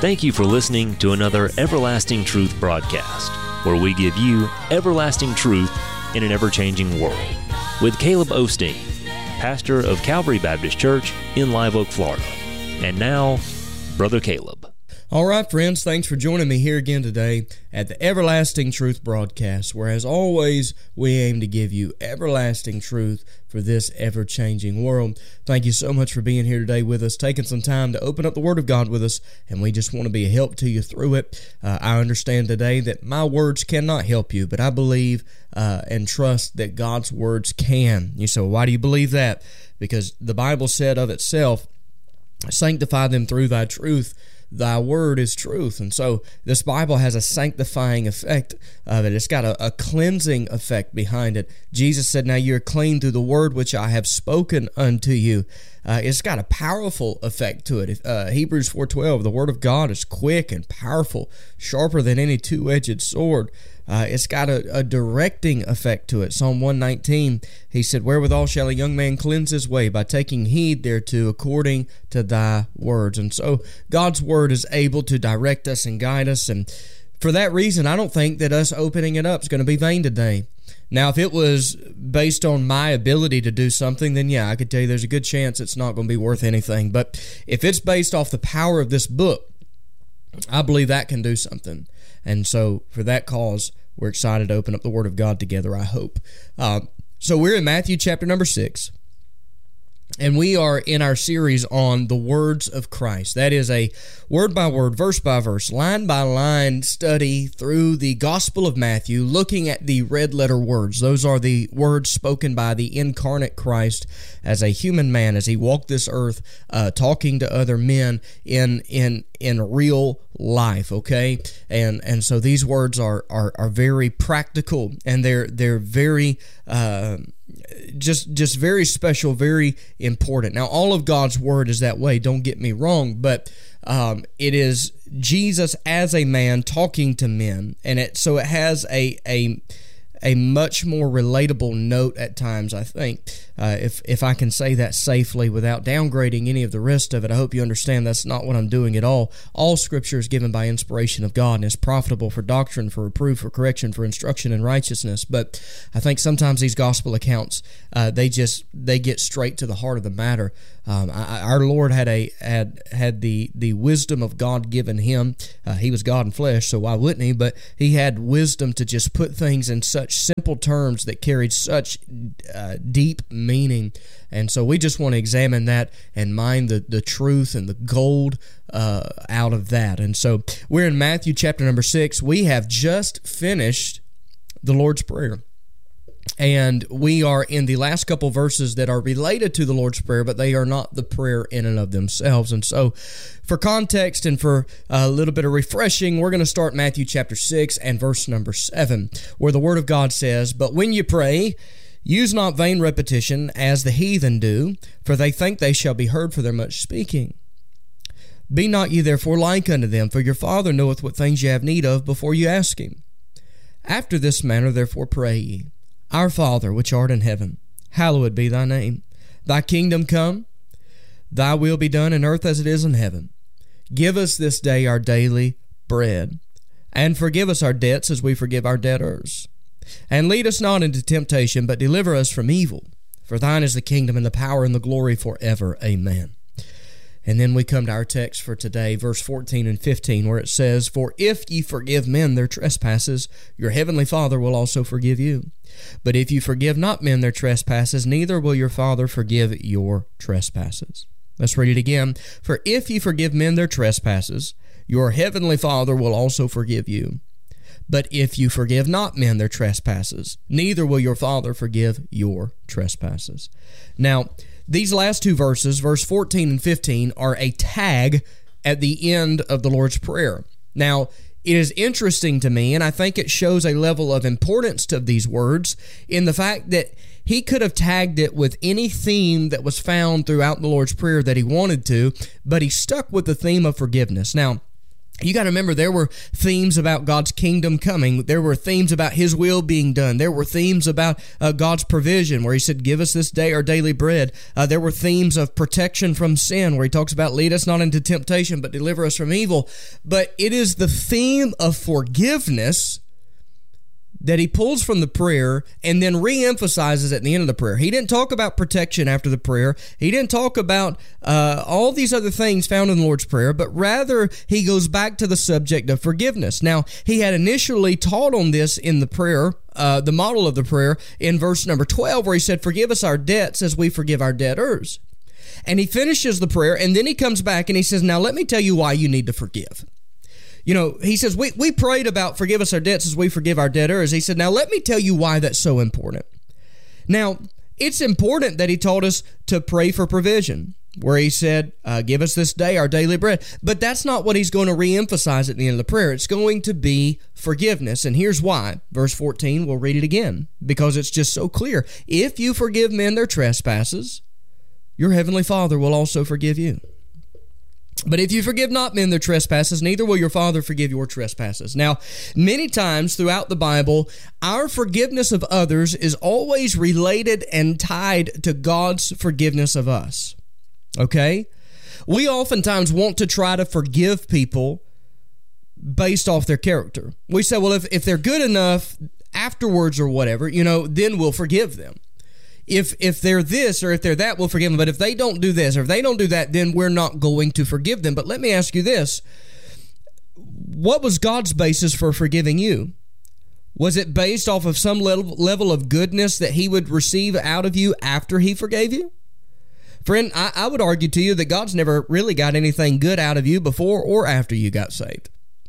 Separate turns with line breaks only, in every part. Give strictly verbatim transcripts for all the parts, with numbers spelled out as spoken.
Thank you for listening to another Everlasting Truth broadcast, where we give you everlasting truth in an ever-changing world, with Caleb Osteen, pastor of Calvary Baptist Church in Live Oak, Florida. And now, Brother Caleb.
All right, friends, thanks for joining me here again today at the Everlasting Truth broadcast, where, as always, we aim to give you everlasting truth for this ever-changing world. Thank you so much for being here today with us, taking some time to open up the Word of God with us, and we just want to be a help to you through it. Uh, I understand today that my words cannot help you, but I believe uh, and trust that God's words can. You say, well, why do you believe that? Because the Bible said of itself, sanctify them through thy truth. Thy word is truth. And so this Bible has a sanctifying effect of it. It's got a, a cleansing effect behind it. Jesus said, now you're clean through the word which I have spoken unto you. Uh, it's got a powerful effect to it. If, uh, Hebrews four twelve, the word of God is quick and powerful, sharper than any two-edged sword. Uh, it's got a, a directing effect to it. Psalm one nineteen, he said, wherewithal shall a young man cleanse his way? By taking heed thereto according to thy words. And so God's word is able to direct us and guide us. And for that reason, I don't think that us opening it up is going to be vain today. Now, if it was based on my ability to do something, then yeah, I could tell you there's a good chance it's not going to be worth anything. But if it's based off the power of this book, I believe that can do something. And so for that cause, we're excited to open up the Word of God together, I hope. Uh, so we're in Matthew chapter number six. And we are in our series on the words of Christ. That is a word-by-word, verse-by-verse, line-by-line study through the Gospel of Matthew, looking at the red-letter words. Those are the words spoken by the incarnate Christ as a human man, as he walked this earth, uh, talking to other men in in in real life. Okay, and and so these words are are are very practical, and they're they're very. Uh, Just just very special, very important. Now, all of God's Word is that way, don't get me wrong, but um, it is Jesus as a man talking to men, and it so it has a a a much more relatable note at times, I think, uh, if if I can say that safely without downgrading any of the rest of it. I hope you understand that's not what I'm doing at all. All Scripture is given by inspiration of God and is profitable for doctrine, for reproof, for correction, for instruction in righteousness. But I think sometimes these gospel accounts, uh, they just they get straight to the heart of the matter. Um, I, our Lord had a had had the the wisdom of God given him. Uh, he was God in flesh, so why wouldn't he? But he had wisdom to just put things in such simple terms that carried such uh, deep meaning. And so we just want to examine that and mine the, the truth and the gold uh, out of that. And so we're in Matthew chapter number six. We have just finished the Lord's Prayer. And we are in the last couple verses that are related to the Lord's Prayer, but they are not the prayer in and of themselves. And so for context and for a little bit of refreshing, we're going to start Matthew chapter six and verse number seven, where the Word of God says, but when you pray, use not vain repetition as the heathen do, for they think they shall be heard for their much speaking. Be not ye therefore like unto them, for your Father knoweth what things ye have need of before you ask Him. After this manner therefore pray ye, Our Father, which art in heaven, hallowed be thy name. Thy kingdom come, thy will be done in earth as it is in heaven. Give us this day our daily bread, and forgive us our debts as we forgive our debtors. And lead us not into temptation, but deliver us from evil. For thine is the kingdom and the power and the glory forever. Amen. And then we come to our text for today, verse fourteen and fifteen, where it says, for if ye forgive men their trespasses, your heavenly Father will also forgive you. But if you forgive not men their trespasses, neither will your Father forgive your trespasses. Let's read it again. For if ye forgive men their trespasses, your heavenly Father will also forgive you. But if you forgive not men their trespasses, neither will your Father forgive your trespasses. Now, these last two verses, verse fourteen and fifteen, are a tag at the end of the Lord's Prayer. Now, it is interesting to me, and I think it shows a level of importance to these words in the fact that he could have tagged it with any theme that was found throughout the Lord's Prayer that he wanted to, but he stuck with the theme of forgiveness. Now, You got to remember, there were themes about God's kingdom coming. There were themes about His will being done. There were themes about uh, God's provision, where He said, give us this day our daily bread. Uh, there were themes of protection from sin, where He talks about, lead us not into temptation, but deliver us from evil. But it is the theme of forgiveness that He pulls from the prayer and then re-emphasizes at the end of the prayer. He didn't talk about protection after the prayer. He didn't talk about uh, all these other things found in the Lord's Prayer, but rather He goes back to the subject of forgiveness. Now, He had initially taught on this in the prayer, uh, the model of the prayer, in verse number twelve, where He said, forgive us our debts as we forgive our debtors. And He finishes the prayer, and then He comes back and He says, now let me tell you why you need to forgive. You know, He says, we, we prayed about forgive us our debts as we forgive our debtors. He said, now let me tell you why that's so important. Now, it's important that He taught us to pray for provision, where He said, uh, give us this day our daily bread. But that's not what He's going to reemphasize at the end of the prayer. It's going to be forgiveness. And here's why. Verse fourteen, we'll read it again, because it's just so clear. If you forgive men their trespasses, your heavenly Father will also forgive you. But if you forgive not men their trespasses, neither will your Father forgive your trespasses. Now, many times throughout the Bible, our forgiveness of others is always related and tied to God's forgiveness of us. Okay? We oftentimes want to try to forgive people based off their character. We say, well, if, if they're good enough afterwards or whatever, you know, then we'll forgive them. If if they're this or if they're that, we'll forgive them. But if they don't do this or if they don't do that, then we're not going to forgive them. But let me ask you this. What was God's basis for forgiving you? Was it based off of some level, level of goodness that He would receive out of you after He forgave you? Friend, I, I would argue to you that God's never really got anything good out of you before or after you got saved.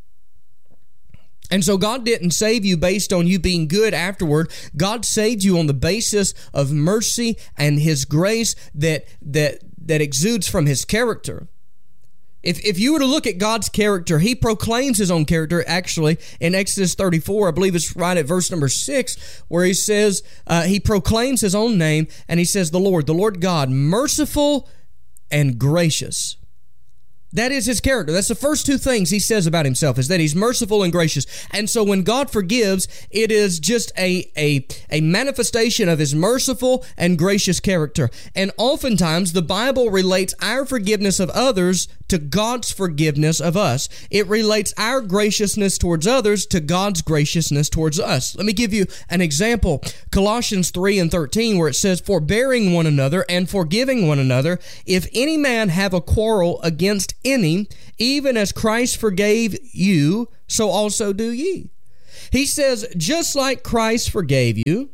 And so God didn't save you based on you being good afterward. God saved you on the basis of mercy and His grace that that that exudes from His character. If if you were to look at God's character, He proclaims His own character actually in Exodus thirty-four. I believe it's right at verse number six, where He says, uh, He proclaims His own name, and He says, the Lord, the Lord God, merciful and gracious. That is His character. That's the first two things He says about Himself, is that He's merciful and gracious. And so when God forgives, it is just a, a, a manifestation of His merciful and gracious character. And oftentimes, the Bible relates our forgiveness of others to God's forgiveness of us. It relates our graciousness towards others to God's graciousness towards us. Let me give you an example. Colossians three and thirteen, where it says, forbearing one another and forgiving one another, if any man have a quarrel against any, even as Christ forgave you, so also do ye. He says, just like Christ forgave you,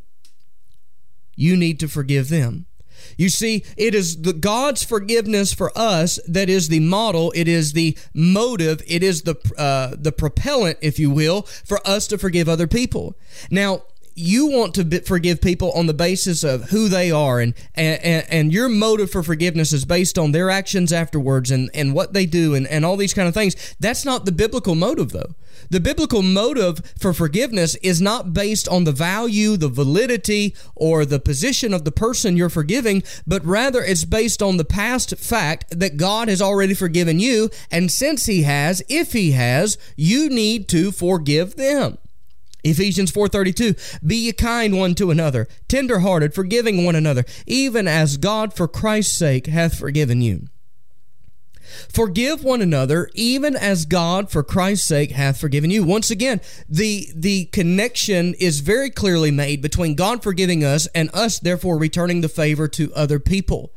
you need to forgive them. You see, it is the God's forgiveness for us that is the model, it is the motive, it is the uh, the propellant, if you will, for us to forgive other people. Now, you want to forgive people on the basis of who they are, and, and and your motive for forgiveness is based on their actions afterwards and, and what they do and, and all these kind of things. That's not the biblical motive, though. The biblical motive for forgiveness is not based on the value, the validity, or the position of the person you're forgiving, but rather it's based on the past fact that God has already forgiven you, and since He has, if He has, you need to forgive them. Ephesians four thirty-two, be ye kind one to another, tender-hearted, forgiving one another, even as God for Christ's sake hath forgiven you. Forgive one another, even as God for Christ's sake hath forgiven you. Once again, the, the connection is very clearly made between God forgiving us and us therefore returning the favor to other people.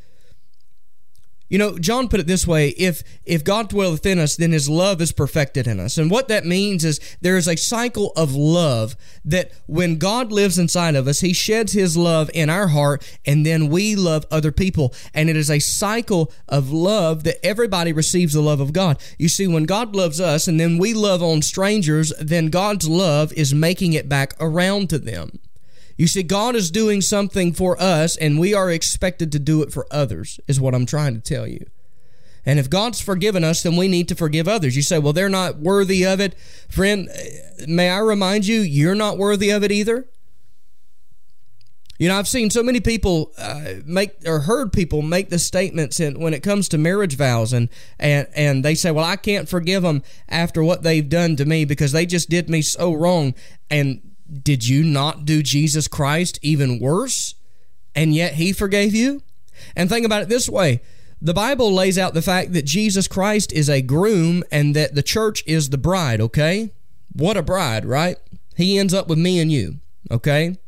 You know, John put it this way, if if God dwelleth in us, then His love is perfected in us. And what that means is there is a cycle of love that when God lives inside of us, He sheds His love in our heart, and then we love other people. And it is a cycle of love that everybody receives the love of God. You see, when God loves us and then we love on strangers, then God's love is making it back around to them. You see, God is doing something for us, and we are expected to do it for others, is what I'm trying to tell you. And if God's forgiven us, then we need to forgive others. You say, well, they're not worthy of it. Friend, may I remind you, you're not worthy of it either? You know, I've seen so many people uh, make or heard people make the statements in, when it comes to marriage vows, and, and and they say, well, I can't forgive them after what they've done to me because they just did me so wrong. And did you not do Jesus Christ even worse? And yet he forgave you? And think about it this way. The Bible lays out the fact that Jesus Christ is a groom and that the church is the bride, okay? What a bride, right? He ends up with me and you, okay?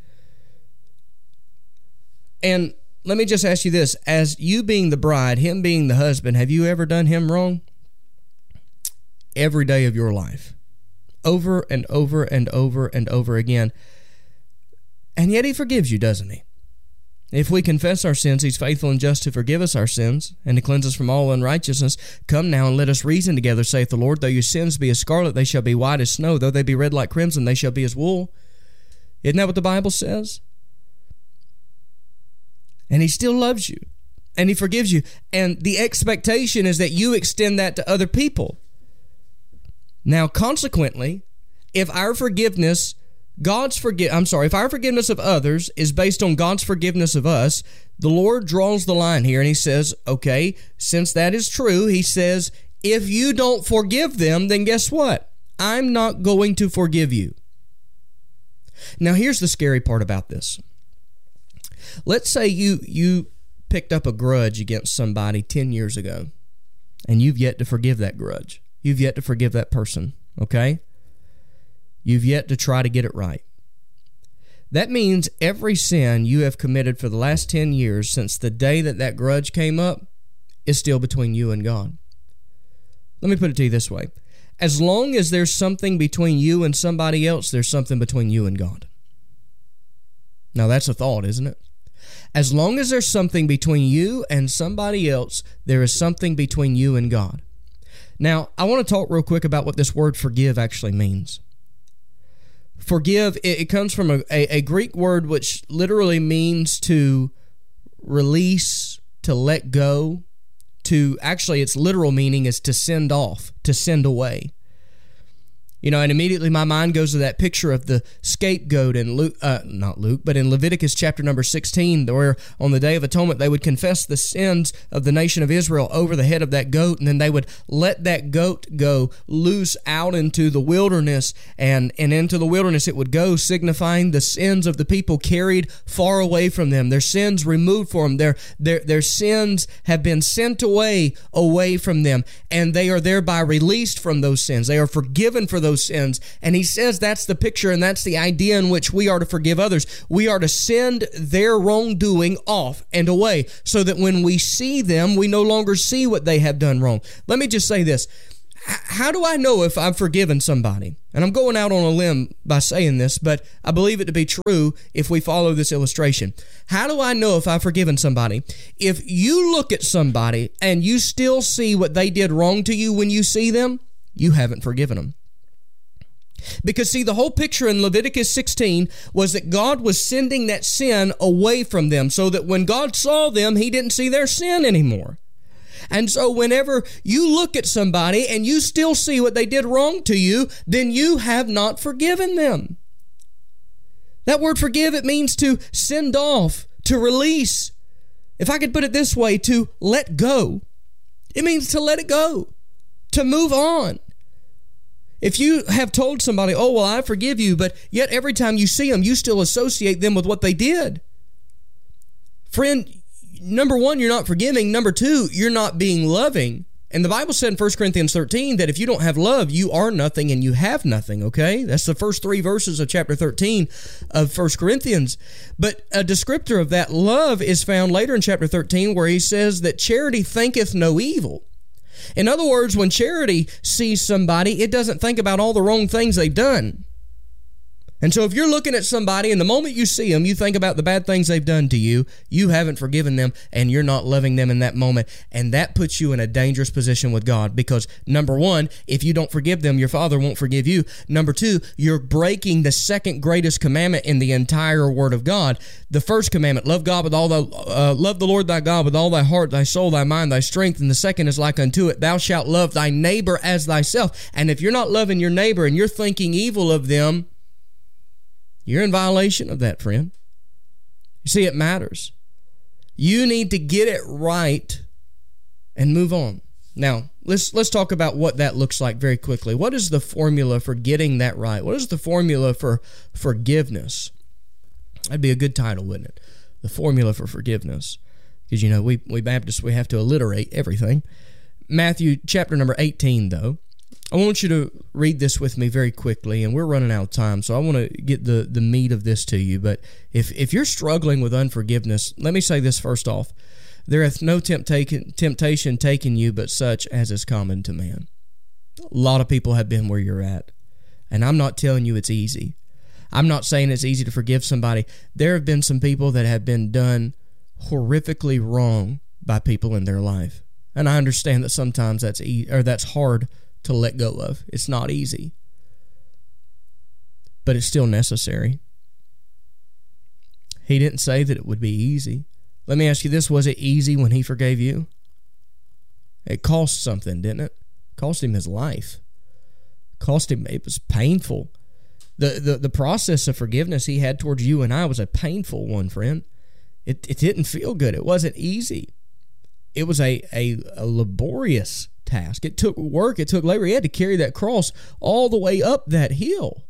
And let me just ask you this. As you being the bride, him being the husband, have you ever done him wrong? Every day of your life. Over and over and over and over again. And yet he forgives you, doesn't he? If we confess our sins, he's faithful and just to forgive us our sins and to cleanse us from all unrighteousness. Come now and let us reason together, saith the Lord. Though your sins be as scarlet, they shall be white as snow. Though they be red like crimson, they shall be as wool. Isn't that what the Bible says? And he still loves you, and he forgives you. And the expectation is that you extend that to other people. Now, consequently, if our forgiveness, God's forgive, I'm sorry, if our forgiveness of others is based on God's forgiveness of us, the Lord draws the line here, and he says, okay, since that is true, he says, if you don't forgive them, then guess what? I'm not going to forgive you. Now, here's the scary part about this. Let's say you you picked up a grudge against somebody ten years ago, and you've yet to forgive that grudge. You've yet to forgive that person, okay? You've yet to try to get it right. That means every sin you have committed for the last ten years since the day that that grudge came up is still between you and God. Let me put it to you this way. As long as there's something between you and somebody else, there's something between you and God. Now that's a thought, isn't it? As long as there's something between you and somebody else, there is something between you and God. Now, I want to talk real quick about what this word forgive actually means. Forgive, it, it comes from a, a, a Greek word which literally means to release, to let go, to, actually its literal meaning is to send off, to send away. You know, and immediately my mind goes to that picture of the scapegoat in Luke, uh, not Luke, but in Leviticus chapter number sixteen, where on the Day of Atonement they would confess the sins of the nation of Israel over the head of that goat, and then they would let that goat go loose out into the wilderness, and, and into the wilderness it would go, signifying the sins of the people carried far away from them, their sins removed from them, their, their, their sins have been sent away, away from them, and they are thereby released from those sins. They are forgiven for those sins. And he says that's the picture and that's the idea in which we are to forgive others. We are to send their wrongdoing off and away so that when we see them, we no longer see what they have done wrong. Let me just say this. How do I know if I've forgiven somebody? And I'm going out on a limb by saying this, but I believe it to be true if we follow this illustration. How do I know if I've forgiven somebody? If you look at somebody and you still see what they did wrong to you when you see them, you haven't forgiven them. Because, see, the whole picture in Leviticus sixteen was that God was sending that sin away from them so that when God saw them, he didn't see their sin anymore. And so whenever you look at somebody and you still see what they did wrong to you, then you have not forgiven them. That word forgive, it means to send off, to release. If I could put it this way, to let go. It means to let it go, to move on. If you have told somebody, oh, well, I forgive you, but yet every time you see them, you still associate them with what they did. Friend, number one, you're not forgiving. Number two, you're not being loving. And the Bible said in First Corinthians thirteen that if you don't have love, you are nothing and you have nothing, okay? That's the first three verses of chapter thirteen of First Corinthians. But a descriptor of that love is found later in chapter thirteen where he says that charity thinketh no evil. In other words, when charity sees somebody, it doesn't think about all the wrong things they've done. And so if you're looking at somebody and the moment you see them, you think about the bad things they've done to you, you haven't forgiven them and you're not loving them in that moment. And that puts you in a dangerous position with God because, number one, if you don't forgive them, your Father won't forgive you. Number two, you're breaking the second greatest commandment in the entire Word of God. The first commandment, love God with all the, uh, love the Lord thy God with all thy heart, thy soul, thy mind, thy strength. And the second is like unto it, thou shalt love thy neighbor as thyself. And if you're not loving your neighbor and you're thinking evil of them, you're in violation of that, friend. You see, it matters. You need to get it right and move on. Now, let's let's talk about what that looks like very quickly. What is the formula for getting that right? What is the formula for forgiveness? That'd be a good title, wouldn't it? The formula for forgiveness. Because, you know, we, we Baptists, we have to alliterate everything. Matthew chapter number eighteen, though. I want you to read this with me very quickly, and we're running out of time, so I want to get the, the meat of this to you. But if, if you're struggling with unforgiveness, let me say this first off. There hath no temptation, temptation taken you but such as is common to man. A lot of people have been where you're at, and I'm not telling you it's easy. I'm not saying it's easy to forgive somebody. There have been some people that have been done horrifically wrong by people in their life, and I understand that sometimes that's e- or that's hard to let go of. It's not easy, but it's still necessary. He didn't say that it would be easy. Let me ask you this, was it easy when he forgave you? It cost something, didn't it? It cost him his life. It cost him, it was painful. The, the the process of forgiveness he had towards you and I was a painful one, friend. It it didn't feel good. It wasn't easy. It was a, a, a laborious task. It took work. It took labor. He had to carry that cross all the way up that hill.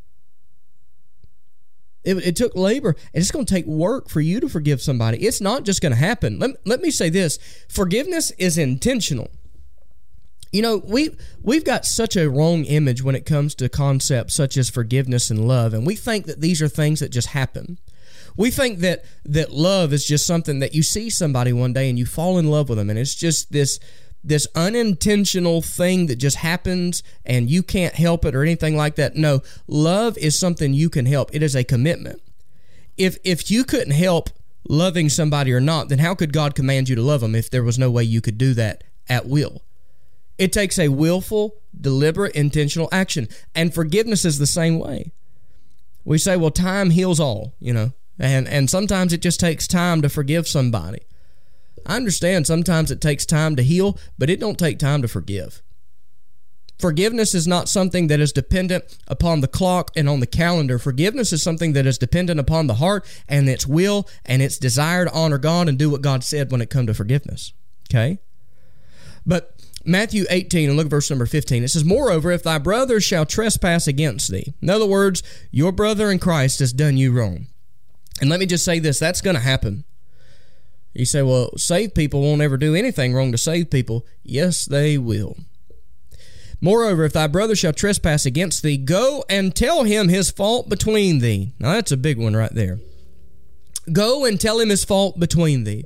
It, it took labor, and it's going to take work for you to forgive somebody. It's not just going to happen. Let, let me say this. Forgiveness is intentional. You know, we, we've got such a wrong image when it comes to concepts such as forgiveness and love, and we think that these are things that just happen. We think that, that love is just something that you see somebody one day and you fall in love with them, and it's just this this unintentional thing that just happens and you can't help it or anything like that. No, love is something you can help. It is a commitment. If if you couldn't help loving somebody or not, then how could God command you to love them if there was no way you could do that at will? It takes a willful, deliberate, intentional action. And forgiveness is the same way. We say, well, time heals all, you know, and, and sometimes it just takes time to forgive somebody. I understand sometimes it takes time to heal, but it don't take time to forgive. Forgiveness is not something that is dependent upon the clock and on the calendar. Forgiveness is something that is dependent upon the heart and its will and its desire to honor God and do what God said when it comes to forgiveness. Okay? But Matthew eighteen, and look at verse number fifteen. It says, moreover, if thy brother shall trespass against thee. In other words, your brother in Christ has done you wrong. And let me just say this, that's going to happen. You say, well, saved people won't ever do anything wrong to saved people. Yes, they will. Moreover, if thy brother shall trespass against thee, go and tell him his fault between thee. Now, that's a big one right there. Go and tell him his fault between thee.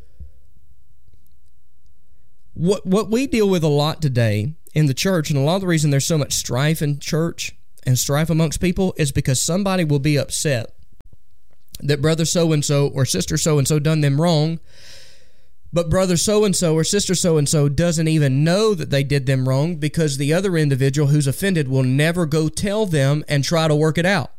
What, what we deal with a lot today in the church, and a lot of the reason there's so much strife in church and strife amongst people is because somebody will be upset that brother so-and-so or sister so-and-so done them wrong, but brother so-and-so or sister so-and-so doesn't even know that they did them wrong because the other individual who's offended will never go tell them and try to work it out.